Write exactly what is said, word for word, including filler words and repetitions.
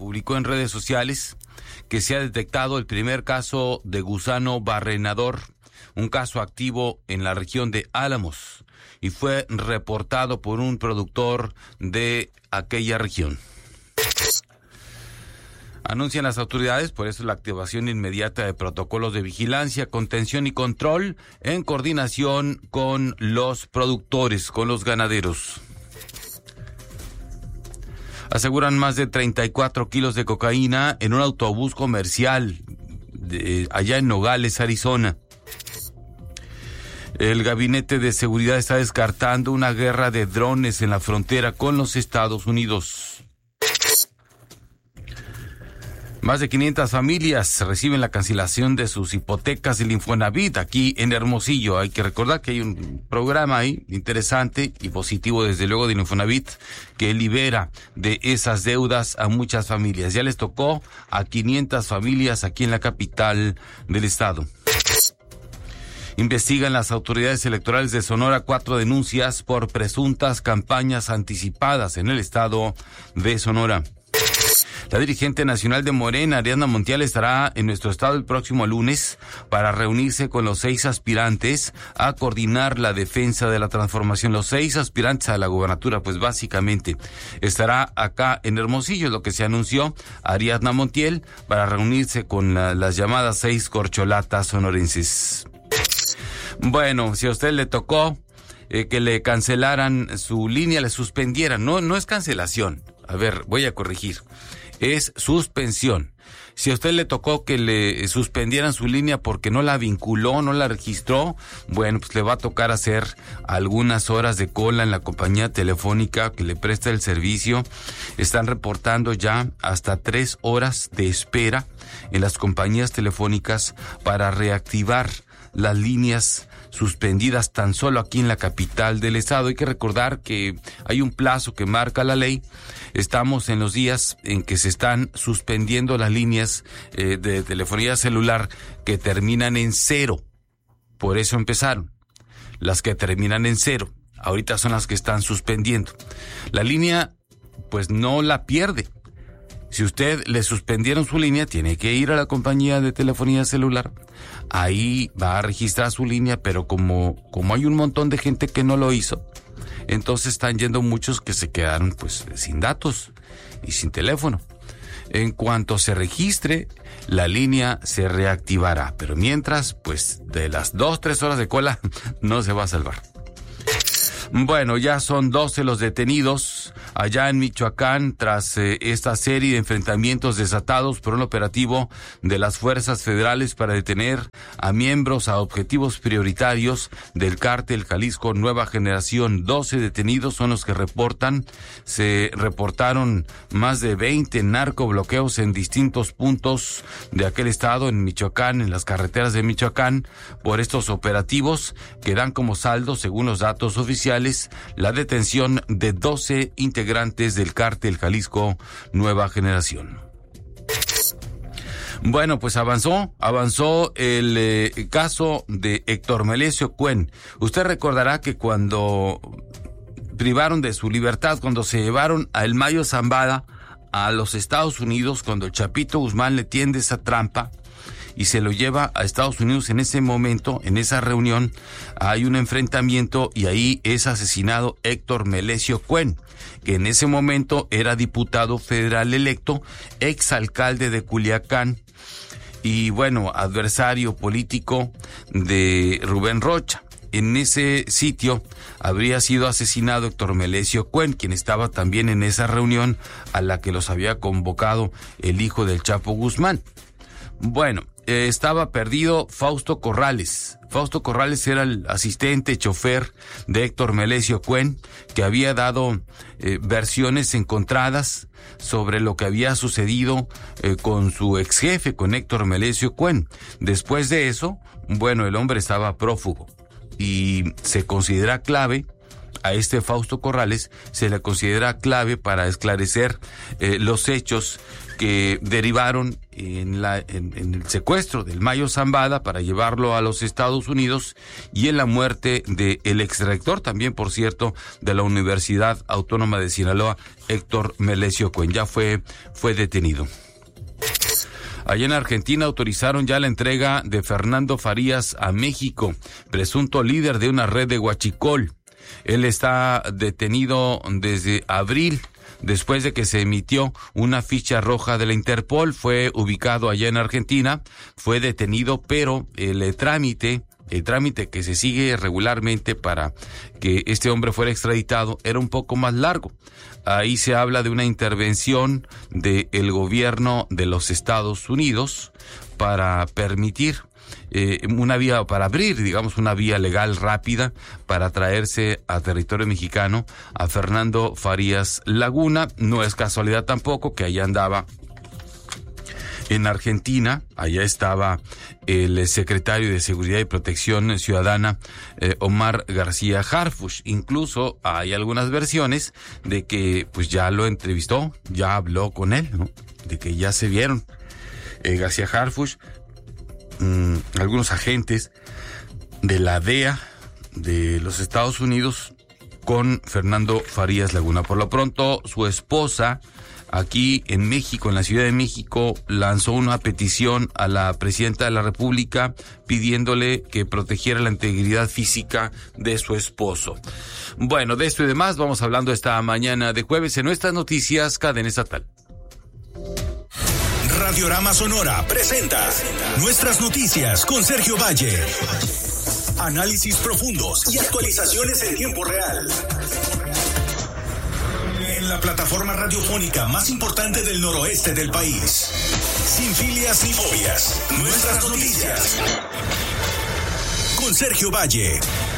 publicó en redes sociales que se ha detectado el primer caso de gusano barrenador, un caso activo en la región de Álamos, y fue reportado por un productor de aquella región. Anuncian las autoridades, por eso la activación inmediata de protocolos de vigilancia, contención y control en coordinación con los productores, con los ganaderos. Aseguran más de treinta y cuatro kilos de cocaína en un autobús comercial de, allá en Nogales, Arizona. El Gabinete de Seguridad está descartando una guerra de drones en la frontera con los Estados Unidos. Más de quinientas familias reciben la cancelación de sus hipotecas del Infonavit aquí en Hermosillo. Hay que recordar que hay un programa ahí interesante y positivo, desde luego, del Infonavit, que libera de esas deudas a muchas familias. Ya les tocó a quinientas familias aquí en la capital del estado. Investigan las autoridades electorales de Sonora cuatro denuncias por presuntas campañas anticipadas en el estado de Sonora. La dirigente nacional de Morena, Ariadna Montiel, estará en nuestro estado el próximo lunes para reunirse con los seis aspirantes a coordinar la defensa de la transformación. Los seis aspirantes a la gobernatura, pues básicamente estará acá en Hermosillo, lo que se anunció Ariadna Montiel, para reunirse con la, las llamadas seis corcholatas sonorenses. Bueno, si a usted le tocó eh, que le cancelaran su línea, le suspendieran, no, no es cancelación. A ver, voy a corregir. Es suspensión. Si a usted le tocó que le suspendieran su línea porque no la vinculó, no la registró, bueno, pues le va a tocar hacer algunas horas de cola en la compañía telefónica que le presta el servicio. Están reportando ya hasta tres horas de espera en las compañías telefónicas para reactivar las líneas suspendidas tan solo aquí en la capital del estado. Hay que recordar que hay un plazo que marca la ley. Estamos en los días en que se están suspendiendo las líneas eh, de telefonía celular que terminan en cero. Por eso empezaron. Las que terminan en cero, ahorita son las que están suspendiendo. La línea, pues no la pierde. Si usted le suspendieron su línea, tiene que ir a la compañía de telefonía celular. Ahí va a registrar su línea, pero como, como hay un montón de gente que no lo hizo, entonces están yendo muchos que se quedaron pues sin datos y sin teléfono. En cuanto se registre, la línea se reactivará. Pero mientras, pues de las dos, tres horas de cola, no se va a salvar. Bueno, ya son doce los detenidos allá en Michoacán tras eh, esta serie de enfrentamientos desatados por un operativo de las fuerzas federales para detener a miembros a objetivos prioritarios del cártel Jalisco Nueva Generación. doce detenidos son los que reportan. Se reportaron más de veinte narcobloqueos en distintos puntos de aquel estado, en Michoacán, en las carreteras de Michoacán, por estos operativos que dan como saldo, según los datos oficiales, la detención de doce integrantes del cártel Jalisco Nueva Generación. Bueno, pues avanzó, avanzó el eh, caso de Héctor Melesio Cuen. Usted recordará que cuando privaron de su libertad, cuando se llevaron a El Mayo Zambada a los Estados Unidos, cuando el Chapito Guzmán le tiende esa trampa y se lo lleva a Estados Unidos, en ese momento, en esa reunión, hay un enfrentamiento y ahí es asesinado Héctor Melesio Cuen, que en ese momento era diputado federal electo, exalcalde de Culiacán y, bueno, adversario político de Rubén Rocha. En ese sitio habría sido asesinado Héctor Melesio Cuen, quien estaba también en esa reunión a la que los había convocado el hijo del Chapo Guzmán. Bueno, eh, estaba perdido Fausto Corrales. Fausto Corrales era el asistente, chofer de Héctor Melesio Cuen, que había dado eh, versiones encontradas sobre lo que había sucedido eh, con su ex jefe, con Héctor Melesio Cuen. Después de eso, bueno, el hombre estaba prófugo y se considera clave a este Fausto Corrales se le considera clave para esclarecer eh, los hechos que derivaron en, la, en, en el secuestro del Mayo Zambada para llevarlo a los Estados Unidos y en la muerte del exrector, también por cierto, de la Universidad Autónoma de Sinaloa, Héctor Melesio Cuen. Ya fue, fue detenido. Allá en Argentina autorizaron ya la entrega de Fernando Farías a México, presunto líder de una red de huachicol. Él está detenido desde abril, después de que se emitió una ficha roja de la Interpol. Fue ubicado allá en Argentina, fue detenido, pero el trámite, el trámite que se sigue regularmente para que este hombre fuera extraditado era un poco más largo. Ahí se habla de una intervención del gobierno de los Estados Unidos para permitir eh, una vía, para abrir, digamos, una vía legal rápida para traerse a territorio mexicano a Fernando Farías Laguna. No es casualidad tampoco que allá andaba en Argentina, allá estaba el secretario de Seguridad y Protección Ciudadana, eh, Omar García Harfuch. Incluso hay algunas versiones de que pues ya lo entrevistó, ya habló con él, ¿no? De que ya se vieron. Eh, García Harfuch, mmm, algunos agentes de la D E A de los Estados Unidos con Fernando Farías Laguna. Por lo pronto, su esposa, aquí en México, en la Ciudad de México, lanzó una petición a la presidenta de la República pidiéndole que protegiera la integridad física de su esposo. Bueno, de esto y demás vamos hablando esta mañana de jueves en nuestras noticias Cadena Estatal. Radiorama Sonora presenta Nuestras Noticias con Sergio Valle. Análisis profundos y actualizaciones en tiempo real. En la plataforma radiofónica más importante del noroeste del país. Sin filias ni fobias. Nuestras Noticias. Con Sergio Valle.